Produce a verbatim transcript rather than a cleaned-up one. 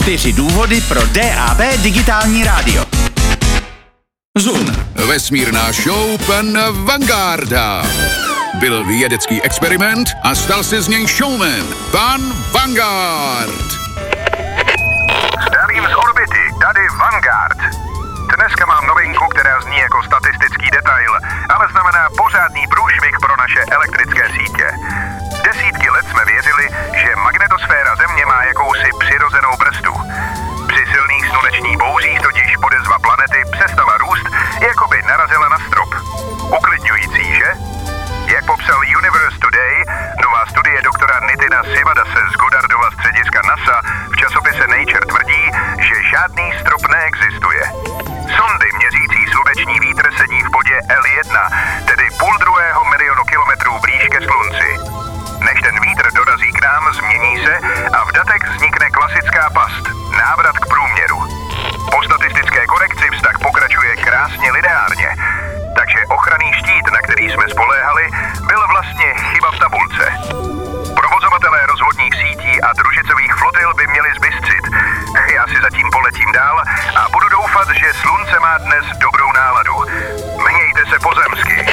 Čtyři důvody pro D A B digitální rádio. Zoom. Vesmírná show pana Vangarda. Byl vědecký experiment a stal se z něj showman. Pan Vanguard. Zdravím z orbity, tady Vanguard. Dneska mám novinku, která zní jako statistický detail, ale znamená pořádný průšvih pro naše elektrické sítě. Desítky let jsme věřili, že magnetosféra Země má jakousi přirozenou brzdu. Při silných slunečních bouřích totiž odezva planety přestala růst, jako by narazila na strop. Uklidňující, že? Jak popsal Universe Today, nová studie doktora Nitina Sivadase z Goddardova střediska NASA v časopise Nature tvrdí, že žádný strop neexistuje. Sondy měřící sluneční vítr sedí v bodě L jedna, tedy půl druhého milionu kilometrů blíž ke Slunci. Než ten vítr dorazí k nám, změní se a v datech vznikne klasická past, návrat k průměru. Po statistické korekci vztah pokračuje krásně lineárně, takže ochranný štít, na který jsme spoléhali, byl vlastně chyba v tabulce. Provozovatelé rozvodních sítí a družicových flotil by měli zbystřit. Já si zatím poletím dál a budu doufat, že slunce má dnes dobrou náladu. Mějte se pozemsky.